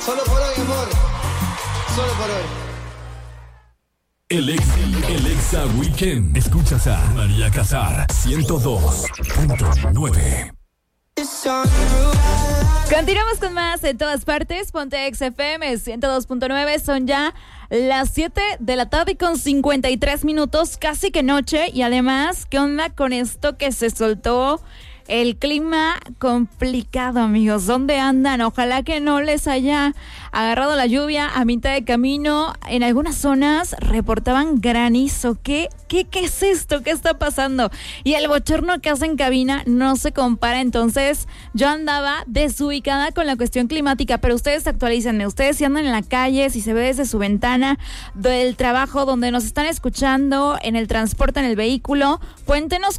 Solo por hoy, amor. Solo por hoy. El Exa Weekend. Escuchas a María Casar 102.9. Continuamos con más en todas partes. Ponte Exa FM 102.9. Son ya las 7 de la tarde con 53 minutos, casi que noche. Y además, ¿qué onda con esto que se soltó? El clima complicado, amigos. ¿Dónde andan? Ojalá que no les haya agarrado la lluvia a mitad de camino. En algunas zonas reportaban granizo. ¿Qué es esto? ¿Qué está pasando? Y el bochorno que hace en cabina no se compara. Entonces, yo andaba desubicada con la cuestión climática, pero ustedes actualícenme. Ustedes si andan en la calle, si se ve desde su ventana del trabajo, donde nos están escuchando, en el transporte, en el vehículo, cuéntenos